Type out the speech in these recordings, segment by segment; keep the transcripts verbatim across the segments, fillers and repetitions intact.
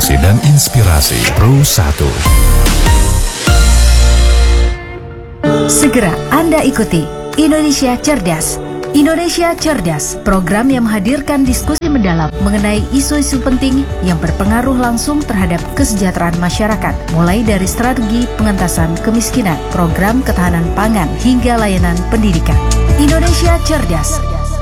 Edukasi dan inspirasi Pro satu. Segera Anda ikuti Indonesia Cerdas. Indonesia Cerdas, program yang menghadirkan diskusi mendalam mengenai isu-isu penting yang berpengaruh langsung terhadap kesejahteraan masyarakat, mulai dari strategi pengentasan kemiskinan, program ketahanan pangan, hingga layanan pendidikan. Indonesia Cerdas.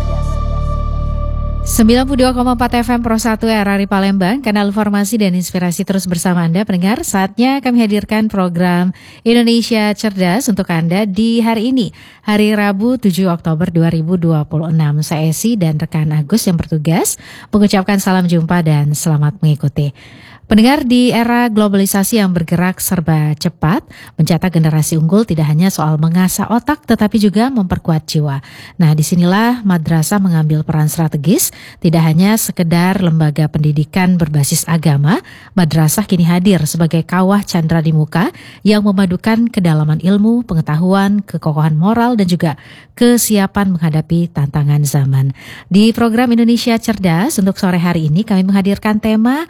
sembilan puluh dua koma empat F M Pro satu R R I Palembang, kanal informasi dan inspirasi terus bersama Anda pendengar. Saatnya kami hadirkan program Indonesia Cerdas untuk Anda di hari ini, hari Rabu tujuh Oktober dua ribu dua puluh enam. Saya Esi dan rekan Agus yang bertugas mengucapkan salam jumpa dan selamat mengikuti. Pendengar, di era globalisasi yang bergerak serba cepat, mencetak generasi unggul tidak hanya soal mengasah otak tetapi juga memperkuat jiwa. Nah, disinilah madrasah mengambil peran strategis. Tidak hanya sekedar lembaga pendidikan berbasis agama, madrasah kini hadir sebagai kawah candra di muka yang memadukan kedalaman ilmu, pengetahuan, kekokohan moral dan juga kesiapan menghadapi tantangan zaman. Di program Indonesia Cerdas untuk sore hari ini kami menghadirkan tema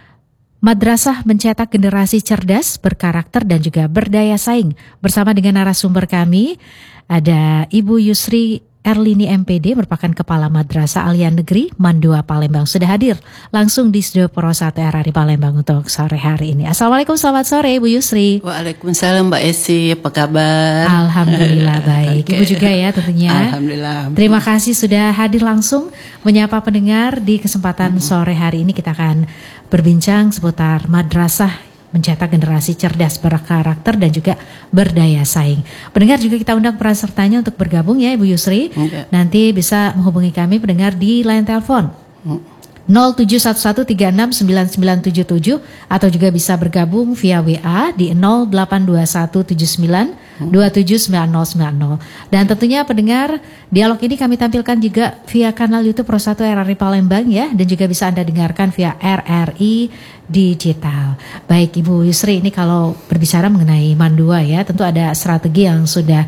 Madrasah mencetak generasi cerdas, berkarakter dan juga berdaya saing. Bersama dengan narasumber kami, ada Ibu Yusri Erlini M P D, merupakan Kepala Madrasah Aliyah Negeri Mandua Palembang. Sudah hadir langsung di studio Pro satu R R I Palembang untuk sore hari ini. Assalamualaikum, selamat sore Ibu Yusri. Waalaikumsalam Mbak Esi, apa kabar? Alhamdulillah baik. Okay. Ibu juga ya tentunya. Alhamdulillah. Terima kasih sudah hadir langsung menyapa pendengar di kesempatan mm-hmm. sore hari ini. Kita akan berbincang seputar madrasah mencetak generasi cerdas, berkarakter dan juga berdaya saing. Pendengar juga kita undang peran sertanya untuk bergabung ya Ibu Yusri. Okay. Nanti bisa menghubungi kami pendengar di line telepon nol tujuh satu satu tiga enam sembilan sembilan tujuh tujuh atau juga bisa bergabung via W A di nol delapan dua satu tujuh sembilan dua tujuh sembilan nol sembilan nol. Dan tentunya pendengar, dialog ini kami tampilkan juga via kanal YouTube Pro satu R R I Palembang ya, dan juga bisa Anda dengarkan via R R I Digital. Baik Ibu Yusri, ini kalau berbicara mengenai Mandua ya, tentu ada strategi yang sudah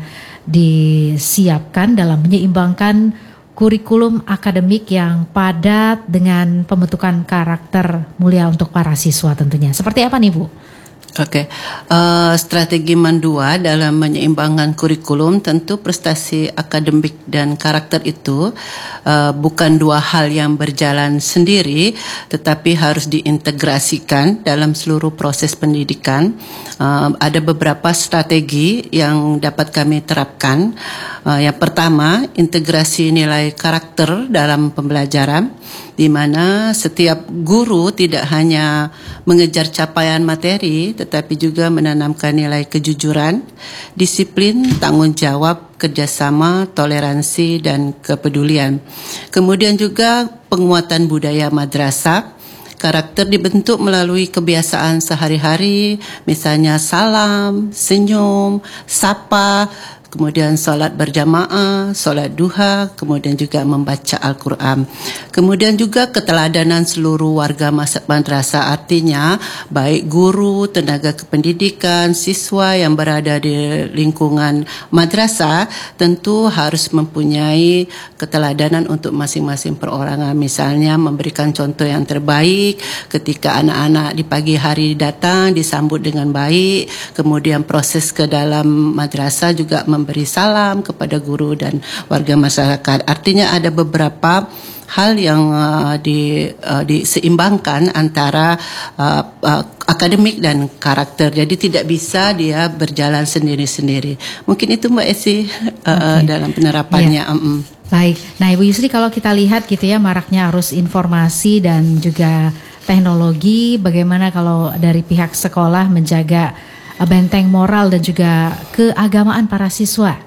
disiapkan dalam menyeimbangkan kurikulum akademik yang padat dengan pembentukan karakter mulia untuk para siswa tentunya. Seperti apa nih Bu? Oke, okay. uh, strategi Mandua dalam menyeimbangkan kurikulum, tentu prestasi akademik dan karakter itu uh, bukan dua hal yang berjalan sendiri, tetapi harus diintegrasikan dalam seluruh proses pendidikan. Uh, ada beberapa strategi yang dapat kami terapkan. Uh, yang pertama, integrasi nilai karakter dalam pembelajaran, di mana setiap guru tidak hanya mengejar capaian materi, tetapi juga menanamkan nilai kejujuran, disiplin, tanggung jawab, kerjasama, toleransi, dan kepedulian. Kemudian juga penguatan budaya madrasah. Karakter dibentuk melalui kebiasaan sehari-hari, misalnya salam, senyum, sapa, kemudian solat berjamaah, solat duha, kemudian juga membaca Al-Quran. Kemudian juga keteladanan seluruh warga madrasah, artinya baik guru, tenaga kependidikan, siswa yang berada di lingkungan madrasah tentu harus mempunyai keteladanan untuk masing-masing perorangan. Misalnya memberikan contoh yang terbaik ketika anak-anak di pagi hari datang disambut dengan baik, kemudian proses ke dalam madrasah juga memberi salam kepada guru dan warga masyarakat. Artinya ada beberapa hal yang uh, di, uh, diseimbangkan antara uh, uh, akademik dan karakter. Jadi tidak bisa dia berjalan sendiri-sendiri. Mungkin itu Mbak Esi uh, okay. dalam penerapannya. Yeah. Um, Baik. Nah Ibu Yusri, kalau kita lihat gitu ya, maraknya arus informasi dan juga teknologi, bagaimana kalau dari pihak sekolah menjaga benteng moral dan juga keagamaan para siswa?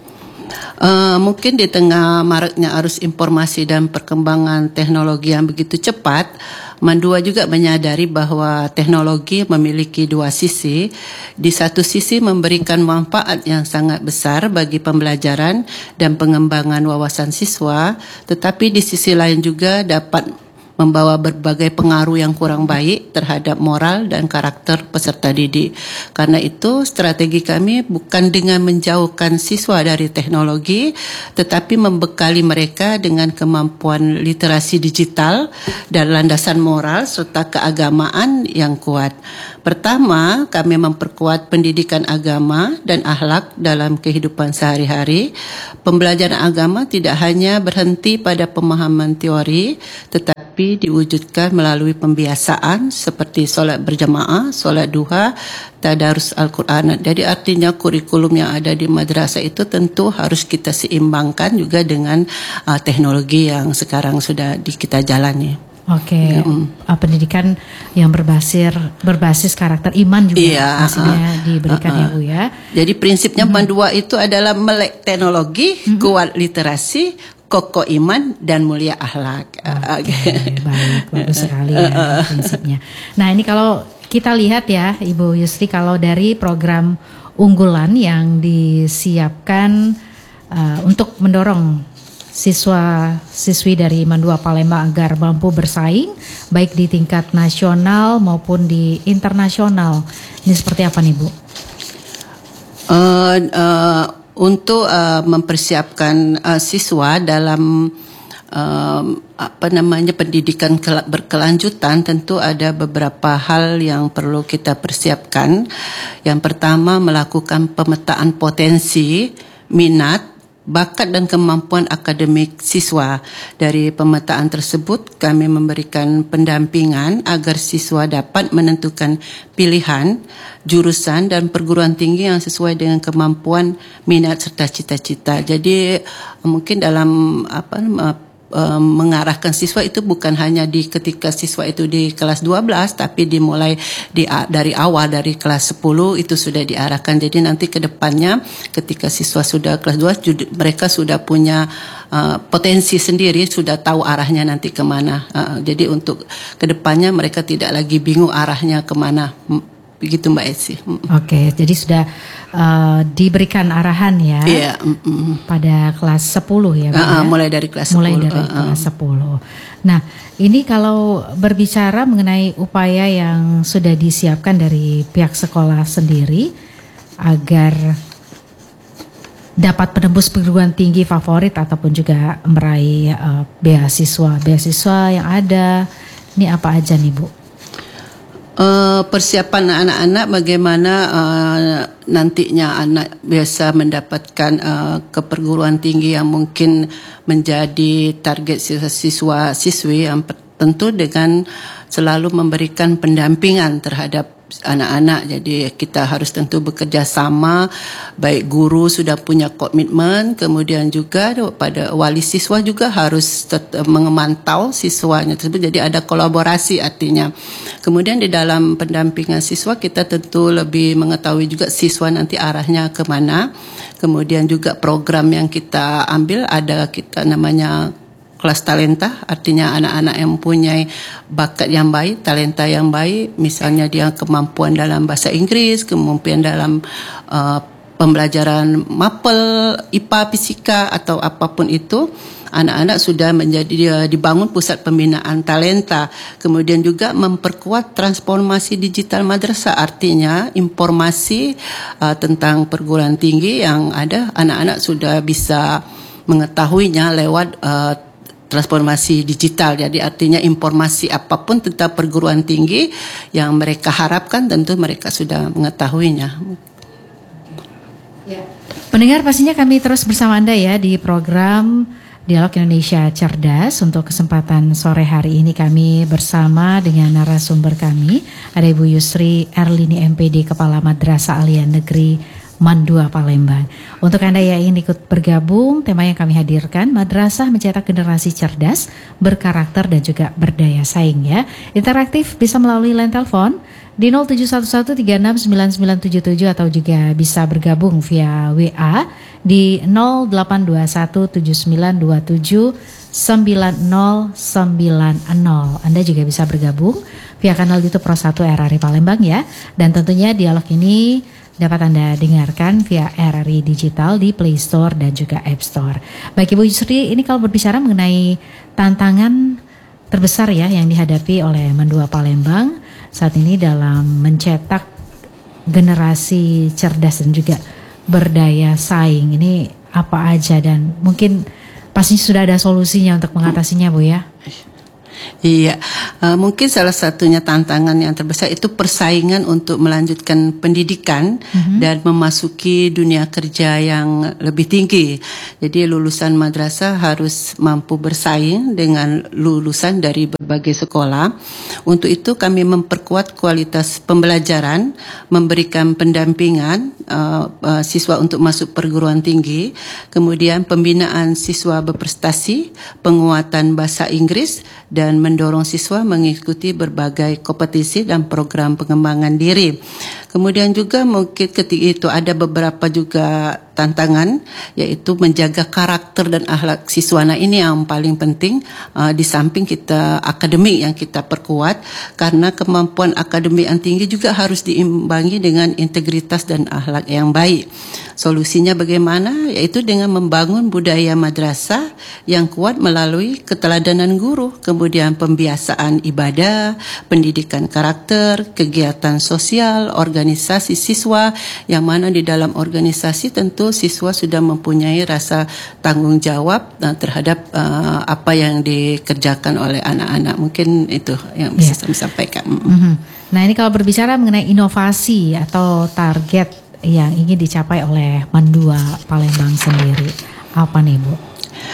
Uh, mungkin di tengah maraknya arus informasi dan perkembangan teknologi yang begitu cepat, Mandua juga menyadari bahwa teknologi memiliki dua sisi. Di satu sisi memberikan manfaat yang sangat besar bagi pembelajaran dan pengembangan wawasan siswa, tetapi di sisi lain juga dapat membawa berbagai pengaruh yang kurang baik terhadap moral dan karakter peserta didik. Karena itu strategi kami bukan dengan menjauhkan siswa dari teknologi, tetapi membekali mereka dengan kemampuan literasi digital dan landasan moral serta keagamaan yang kuat. Pertama, kami memperkuat pendidikan agama dan akhlak dalam kehidupan sehari-hari. Pembelajaran agama tidak hanya berhenti pada pemahaman teori, tetapi diwujudkan melalui pembiasaan seperti solat berjamaah, solat duha, tadarus Al-Quran. Jadi artinya kurikulum yang ada di madrasah itu tentu harus kita seimbangkan juga dengan uh, teknologi yang sekarang sudah di kita jalani. Oke, okay. um. pendidikan yang berbasis berbasis karakter iman juga iya, maksudnya uh, diberikan uh, uh. ya Bu ya. Jadi prinsipnya Mm-hmm. Mandua itu adalah melek teknologi, mm-hmm. kuat literasi, kokoh iman dan mulia akhlak. Oke, okay, baik, bagus sekali ya prinsipnya. Nah ini kalau kita lihat ya Ibu Yusri, kalau dari program unggulan yang disiapkan uh, untuk mendorong siswa-siswi dari Mandua Palembang agar mampu bersaing baik di tingkat nasional maupun di internasional. Ini seperti apa nih Bu? Uh, uh, untuk uh, mempersiapkan uh, siswa dalam uh, apa namanya pendidikan berkelanjutan, tentu ada beberapa hal yang perlu kita persiapkan. Yang pertama, melakukan pemetaan potensi, minat, bakat dan kemampuan akademik siswa. Dari pemetaan tersebut kami memberikan pendampingan agar siswa dapat menentukan pilihan, jurusan dan perguruan tinggi yang sesuai dengan kemampuan, minat serta cita-cita. Jadi mungkin dalam apa mengarahkan siswa itu bukan hanya di ketika siswa itu di kelas dua belas, tapi dimulai di, dari awal dari kelas sepuluh itu sudah diarahkan. Jadi nanti ke depannya ketika siswa sudah kelas dua mereka sudah punya uh, potensi sendiri, sudah tahu arahnya nanti kemana. Uh, jadi untuk ke depannya mereka tidak lagi bingung arahnya kemana. Begitu Mbak Esi. Oke, jadi sudah uh, diberikan arahan ya yeah, mm, mm. pada kelas sepuluh ya, uh, uh, ya? Mulai dari kelas mulai sepuluh. Mulai dari uh, uh. kelas sepuluh. Nah, ini kalau berbicara mengenai upaya yang sudah disiapkan dari pihak sekolah sendiri agar dapat penembus perguruan tinggi favorit ataupun juga meraih uh, beasiswa, beasiswa yang ada, ini apa aja nih Bu? Uh, persiapan anak-anak bagaimana uh, nantinya anak biasa mendapatkan uh, ke perguruan tinggi yang mungkin menjadi target siswa-siswi yang tentu dengan selalu memberikan pendampingan terhadap anak-anak. Jadi kita harus tentu bekerja sama, baik guru sudah punya komitmen, kemudian juga pada wali siswa juga harus tetap memantau siswanya tersebut. Jadi ada kolaborasi artinya. Kemudian di dalam pendampingan siswa kita tentu lebih mengetahui juga siswa nanti arahnya kemana. Kemudian juga program yang kita ambil ada kita namanya kelas talenta, artinya anak-anak yang mempunyai bakat yang baik, talenta yang baik, misalnya dia kemampuan dalam bahasa Inggris, kemampuan dalam uh, pembelajaran mapel, I P A, fisika atau apapun itu, anak-anak sudah menjadi uh, dibangun pusat pembinaan talenta. Kemudian juga memperkuat transformasi digital madrasah, artinya informasi uh, tentang perguruan tinggi yang ada, anak-anak sudah bisa mengetahuinya lewat uh, transformasi digital. Jadi artinya informasi apapun tentang perguruan tinggi yang mereka harapkan tentu mereka sudah mengetahuinya. Ya. Pendengar, pastinya kami terus bersama Anda ya di program Dialog Indonesia Cerdas. Untuk kesempatan sore hari ini kami bersama dengan narasumber kami, ada Ibu Yusri Erlini M P D, Kepala Madrasah Aliyah Negeri Mandua Palembang. Untuk Anda yang ingin ikut bergabung, tema yang kami hadirkan, Madrasah Mencetak Generasi Cerdas, Berkarakter dan juga Berdaya Saing ya. Interaktif bisa melalui line telepon di nol tujuh satu satu tiga enam sembilan sembilan tujuh tujuh atau juga bisa bergabung via W A di nol delapan dua satu tujuh sembilan dua tujuh sembilan nol sembilan nol. Anda juga bisa bergabung via kanal YouTube Pro satu R R I Palembang ya. Dan tentunya dialog ini dapat Anda dengarkan via R R I Digital di Play Store dan juga App Store. Baik Ibu Yusri, ini kalau berbicara mengenai tantangan terbesar ya yang dihadapi oleh Mandua Palembang saat ini dalam mencetak generasi cerdas dan juga berdaya saing. Ini apa aja dan mungkin pasti sudah ada solusinya untuk mengatasinya, Bu ya? Iya, uh, mungkin salah satunya tantangan yang terbesar itu persaingan untuk melanjutkan pendidikan mm-hmm. dan memasuki dunia kerja yang lebih tinggi. Jadi lulusan madrasah harus mampu bersaing dengan lulusan dari berbagai sekolah. Untuk itu kami memperkuat kualitas pembelajaran, memberikan pendampingan uh, uh, siswa untuk masuk perguruan tinggi, kemudian pembinaan siswa berprestasi, penguatan bahasa Inggris, dan mendorong siswa mengikuti berbagai kompetisi dan program pengembangan diri. Kemudian juga mungkin ketika itu ada beberapa juga tantangan, yaitu menjaga karakter dan akhlak siswa. Nah ini yang paling penting, uh, di samping kita akademik yang kita perkuat, karena kemampuan akademik yang tinggi juga harus diimbangi dengan integritas dan akhlak yang baik. Solusinya bagaimana? Yaitu dengan membangun budaya madrasah yang kuat melalui keteladanan guru, kemudian pembiasaan ibadah, pendidikan karakter, kegiatan sosial, organisasi siswa, yang mana di dalam organisasi tentu siswa sudah mempunyai rasa tanggung jawab uh, terhadap uh, apa yang dikerjakan oleh anak-anak. Mungkin itu yang bisa yeah. saya sampaikan. Mm-hmm. Nah ini kalau berbicara mengenai inovasi atau target yang ingin dicapai oleh Mandua Palembang sendiri, apa nih Bu?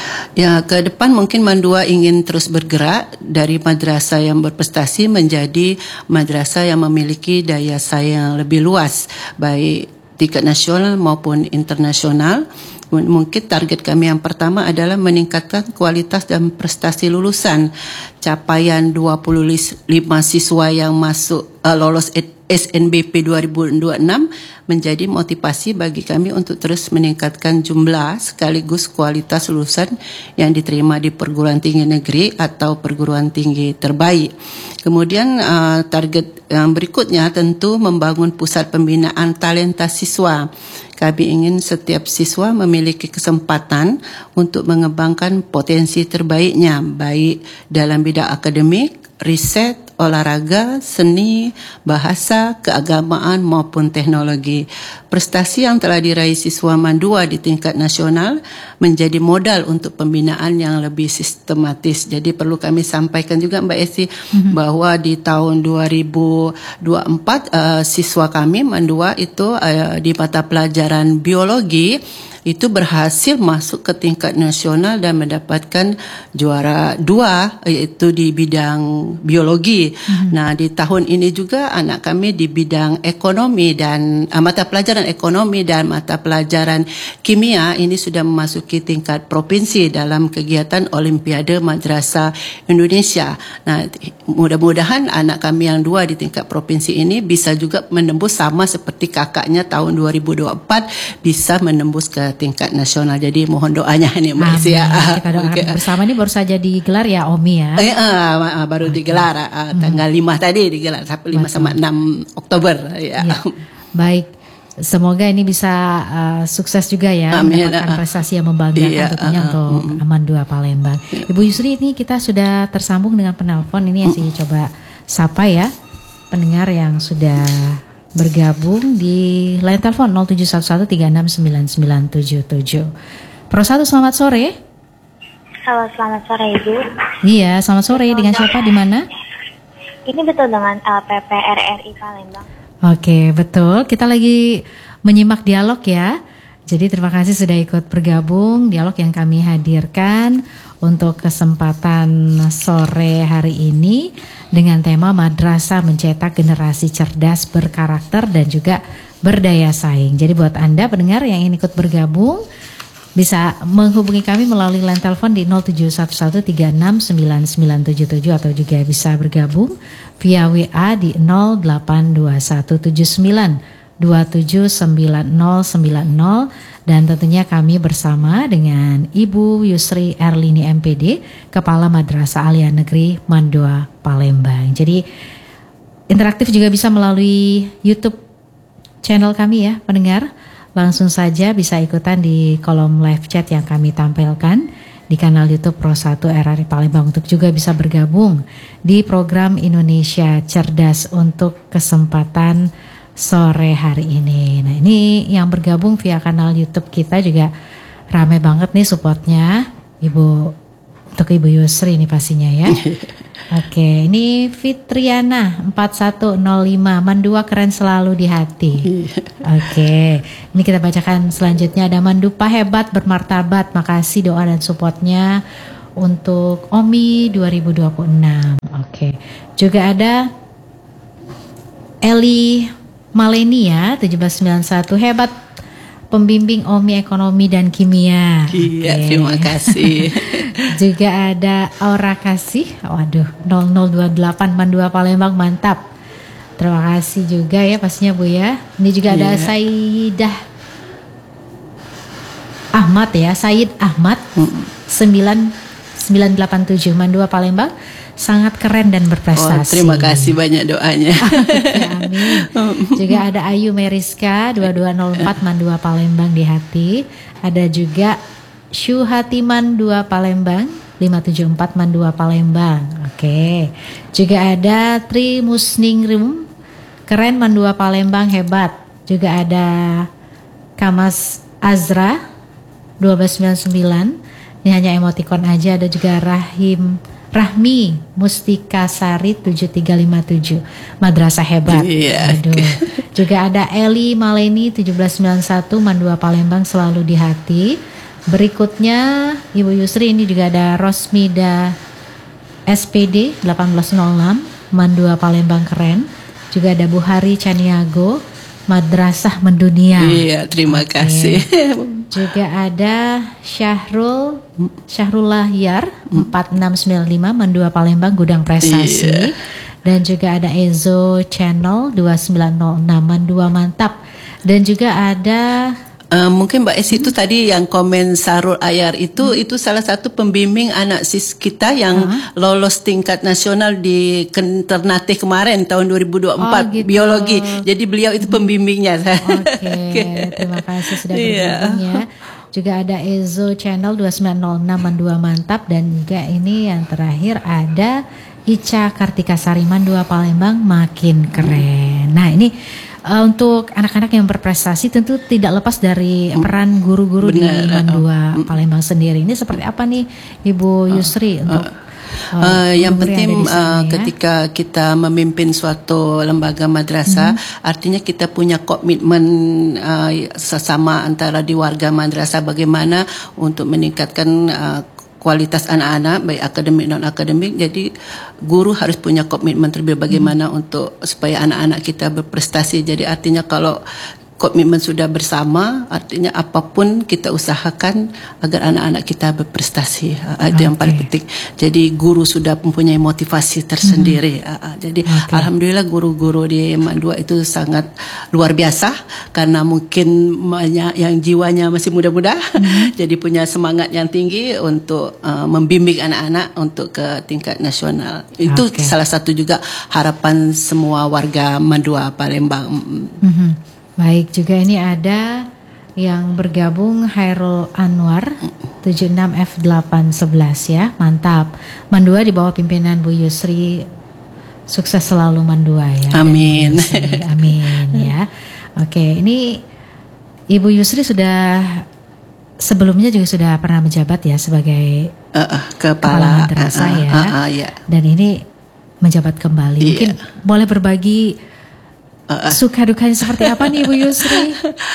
Ya, ke depan mungkin Mandua ingin terus bergerak dari madrasah yang berprestasi menjadi madrasah yang memiliki daya saing yang lebih luas, baik tingkat nasional maupun internasional. Mungkin target kami yang pertama adalah meningkatkan kualitas dan prestasi lulusan. Capaian dua puluh lima siswa yang masuk uh, lolos S N B P dua ribu dua puluh enam menjadi motivasi bagi kami untuk terus meningkatkan jumlah sekaligus kualitas lulusan yang diterima di perguruan tinggi negeri atau perguruan tinggi terbaik. Kemudian uh, target yang berikutnya tentu membangun pusat pembinaan talenta siswa. Kami ingin setiap siswa memiliki kesempatan untuk mengembangkan potensi terbaiknya, baik dalam bidang akademik, riset, olahraga, seni, bahasa, keagamaan maupun teknologi. Prestasi yang telah diraih siswa Mandua di tingkat nasional menjadi modal untuk pembinaan yang lebih sistematis. Jadi perlu kami sampaikan juga Mbak Esi mm-hmm. bahwa di tahun dua ribu dua puluh empat uh, siswa kami Mandua itu uh, di mata pelajaran biologi itu berhasil masuk ke tingkat nasional dan mendapatkan juara dua, yaitu di bidang biologi. Mm-hmm. Nah di tahun ini juga anak kami di bidang ekonomi dan uh, mata pelajaran ekonomi dan mata pelajaran kimia ini sudah memasuki tingkat provinsi dalam kegiatan Olimpiade Madrasah Indonesia. Nah mudah-mudahan anak kami yang dua di tingkat provinsi ini bisa juga menembus sama seperti kakaknya tahun dua ribu dua puluh empat bisa menembus ke tingkat nasional. Jadi mohon doanya nih Mbak Isi ya. Kita doakan okay. bersama. Ini baru saja digelar ya Omi ya. Eh, uh, baru okay. digelar uh, tanggal hmm. lima tadi digelar sampai lima sama enam Oktober ya. ya. Baik. Semoga ini bisa uh, sukses juga ya. Amin. Mendapatkan prestasi yang membanggakan iya, tentunya uh, untuk uh, Mandua Palembang. Uh, Ibu Yusri, ini kita sudah tersambung dengan penelpon. Ini yang saya coba sapa ya pendengar yang sudah bergabung di line telepon nol tujuh satu satu tiga enam sembilan sembilan tujuh tujuh. Pro satu, selamat sore. Halo, selamat sore Ibu. Iya, selamat sore. Dengan siapa, di mana? Ini betul dengan L P P R R I Palembang. Oke, betul. Kita lagi menyimak dialog ya. Jadi terima kasih sudah ikut bergabung dialog yang kami hadirkan untuk kesempatan sore hari ini dengan tema Madrasah Mencetak Generasi Cerdas Berkarakter dan juga Berdaya Saing. Jadi buat Anda pendengar yang ingin ikut bergabung bisa menghubungi kami melalui line telepon di nol tujuh satu satu tiga enam sembilan sembilan tujuh tujuh atau juga bisa bergabung via W A di nol delapan dua satu tujuh sembilan dua tujuh sembilan nol sembilan nol dan tentunya kami bersama dengan Ibu Yusri Erlini M P D, Kepala Madrasah Aliyah Negeri Mandua Palembang. Jadi interaktif juga bisa melalui YouTube channel kami ya pendengar. Langsung saja bisa ikutan di kolom live chat yang kami tampilkan di kanal YouTube Pro satu R R I Palembang untuk juga bisa bergabung di program Indonesia Cerdas untuk kesempatan sore hari ini. Nah, ini yang bergabung via kanal YouTube kita juga ramai banget nih supportnya, Ibu, untuk Ibu Yusri ini pastinya ya. Oke, ini Fitriana empat satu nol lima, Mandua keren selalu di hati. Oke, ini kita bacakan selanjutnya. Ada Mandupa hebat bermartabat, makasih doa dan supportnya untuk Omi dua ribu dua puluh enam. Oke, juga ada Eli Malenia tujuh belas sembilan satu, hebat pembimbing Omi ekonomi dan kimia. Iya, okay. Terima kasih. Juga ada Aura Kasih, waduh, nol nol dua delapan Mandua Palembang, mantap. Terima kasih juga ya pastinya Bu ya. Ini juga ada yeah. Saidah Ahmad ya, Said Ahmad sembilan sembilan delapan tujuh Mandua Palembang, sangat keren dan berprestasi. Oh, terima kasih banyak doanya. Ya, amin. Juga ada Ayu Meriska dua dua nol empat Mandua Palembang di hati. Ada juga Syuhatiman dua Palembang lima tujuh empat Mandua Palembang. Oke. Juga ada Tri Musningrum, keren Mandua Palembang, hebat. Juga ada Kamas Azra dua belas sembilan sembilan. Ini hanya emoticon aja. Ada juga Rahim Rahmi Mustika Sari tujuh tiga lima tujuh, madrasah hebat. Iya. Aduh. Juga ada Eli Maleni tujuh belas sembilan satu Mandua Palembang, selalu di hati. Berikutnya Ibu Yusri, ini juga ada Rosmida S P D delapan belas nol enam Mandua Palembang, keren. Juga ada Bu Hari Caniago, madrasah mendunia. Iya, terima okay. kasih. Juga ada Syahrul Syahrullah Yar empat enam sembilan lima Mandua Palembang, gudang prestasi. Iya. Dan juga ada Ezo Channel dua sembilan nol enam Mandua, mantap. Dan juga ada Uh, mungkin Mbak Es itu hmm. tadi yang komen Sarul Ayar itu hmm. itu salah satu pembimbing anak sis kita yang uh-huh. lolos tingkat nasional di Ternate kemarin tahun dua ribu dua puluh empat, oh, gitu. Biologi. Jadi beliau itu pembimbingnya. Oke, okay. Terima kasih sudah bergabung ya. Juga ada Ezo Channel dua sembilan nol enam Mandua, mantap. Dan juga ini yang terakhir ada Ica Kartika Sari Mandua Palembang, makin keren. Nah, ini Uh, untuk anak-anak yang berprestasi tentu tidak lepas dari peran guru-guru di Mandua uh, Palembang sendiri. Ini seperti apa nih Ibu Yusri uh, untuk uh, uh, yang penting yang uh, ya? Ketika kita memimpin suatu lembaga madrasah, mm-hmm. artinya kita punya komitmen uh, sesama antara di warga madrasah bagaimana untuk meningkatkan uh, kualitas anak-anak baik akademik non akademik. Jadi guru harus punya komitmen terlebih bagaimana hmm. untuk supaya anak-anak kita berprestasi. Jadi artinya kalau komitmen sudah bersama, artinya apapun kita usahakan agar anak-anak kita berprestasi. Uh, itu okay. yang paling penting. Jadi guru sudah mempunyai motivasi tersendiri. Hmm. Uh, jadi okay. alhamdulillah guru-guru di Mandua itu sangat luar biasa karena mungkin banyak yang jiwanya masih muda-muda, hmm. jadi punya semangat yang tinggi untuk uh, membimbing anak-anak untuk ke tingkat nasional. Itu okay. salah satu juga harapan semua warga Mandua Palembang. Hmm. Baik, juga ini ada yang bergabung Hairul Anwar tujuh enam F delapan sebelas ya, mantap. Mandua di bawah pimpinan Bu Yusri, sukses selalu Mandua ya. Amin. Yusri, amin ya. Oke, ini Ibu Yusri sudah sebelumnya juga sudah pernah menjabat ya sebagai uh, uh, kepala, kepala madrasah uh, uh, ya. Uh, uh, yeah. Dan ini menjabat kembali. Yeah. Mungkin boleh berbagi Uh, suka dukanya seperti apa nih Bu Yusri?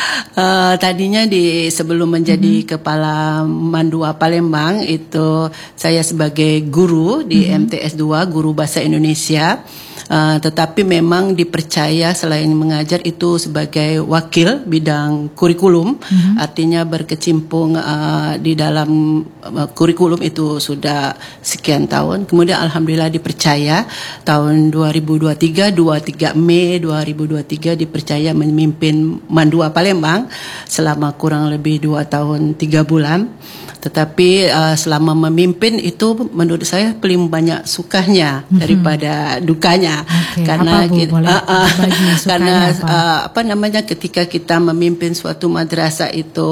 uh, tadinya di sebelum menjadi mm-hmm. kepala Mandua Palembang itu saya sebagai guru di mm-hmm. M T S dua, guru bahasa Indonesia. Uh, tetapi memang dipercaya selain mengajar itu sebagai wakil bidang kurikulum, mm-hmm. artinya berkecimpung uh, di dalam uh, kurikulum itu sudah sekian tahun. Kemudian alhamdulillah dipercaya tahun dua ribu dua puluh tiga, dua puluh tiga Mei dua ribu dua puluh tiga dipercaya memimpin Mandua Palembang selama kurang lebih dua tahun tiga bulan. Tetapi uh, selama memimpin itu menurut saya paling banyak sukanya mm-hmm. daripada dukanya. Okay. Karena apa, Bu? kita, Boleh uh, uh, karena apa? Uh, apa namanya ketika kita memimpin suatu madrasah itu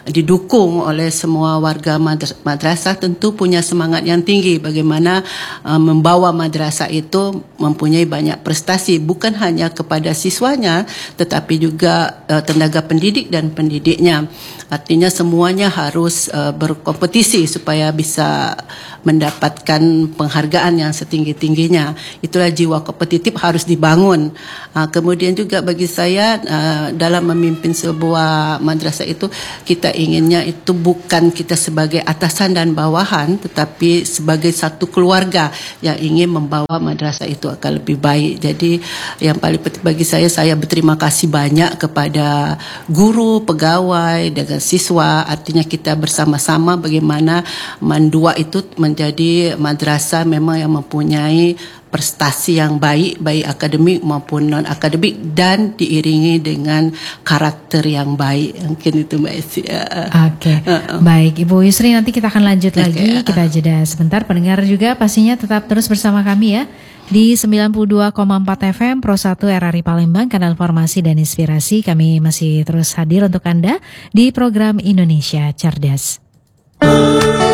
didukung oleh semua warga madrasah, tentu punya semangat yang tinggi bagaimana uh, membawa madrasah itu mempunyai banyak prestasi, bukan hanya kepada siswanya tetapi juga uh, tenaga pendidik dan pendidiknya. Artinya semuanya harus uh, berkompetisi supaya bisa mendapatkan penghargaan yang setinggi-tingginya. Itulah jiwa kompetitif harus dibangun. Uh, kemudian juga bagi saya uh, dalam memimpin sebuah madrasah itu, kita inginnya itu bukan kita sebagai atasan dan bawahan, tetapi sebagai satu keluarga yang ingin membawa madrasah itu akan lebih baik. Jadi yang paling penting bagi saya, saya berterima kasih banyak kepada guru, pegawai, dengan siswa. Artinya kita bersama-sama bagaimana Mandua itu menjadi madrasah memang yang mempunyai prestasi yang baik, baik akademik maupun non-akademik, dan diiringi dengan karakter yang baik. Mungkin itu Mbak Esi. Oke, okay. uh-uh. Baik Ibu Yusri, nanti kita akan lanjut okay. lagi. Kita jeda sebentar. Pendengar juga pastinya tetap terus bersama kami ya di sembilan puluh dua koma empat F M Pro satu R R I Palembang, kanal informasi dan inspirasi. Kami masih terus hadir untuk Anda di program Indonesia Cerdas.